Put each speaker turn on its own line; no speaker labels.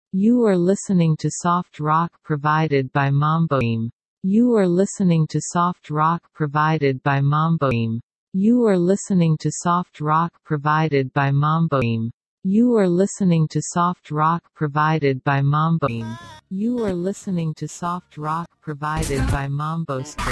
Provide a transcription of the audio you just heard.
You are listening to soft rock provided by Mamboim. You are listening to soft rock provided by Mamboim. You are listening to soft rock provided by Mamboim. You are listening to soft rock provided by Mamboim. You are listening to soft rock provided by Mambo Screen.